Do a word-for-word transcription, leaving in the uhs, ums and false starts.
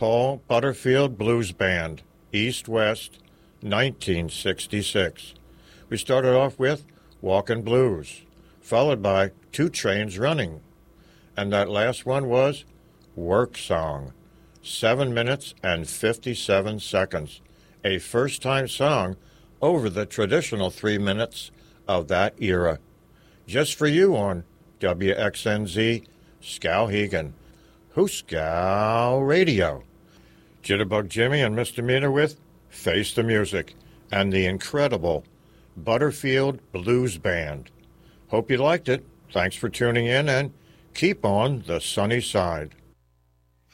Paul Butterfield Blues Band, East West, nineteen sixty-six. We started off with Walkin' Blues, followed by Two Trains Running. And that last one was Work Song, seven minutes and fifty-seven seconds, a first-time song over the traditional three minutes of that era. Just for you on W X N Z Skowhegan, Hooskow Radio. Jitterbug Jimmy and Misdemeanor with Face the Music and the incredible Butterfield Blues Band. Hope you liked it. Thanks for tuning in, and keep on the sunny side.